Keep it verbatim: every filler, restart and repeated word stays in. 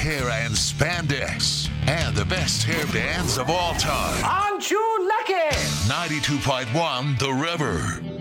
hair and spandex, and the best hair bands of all time. Aren't you lucky? ninety-two point one The River.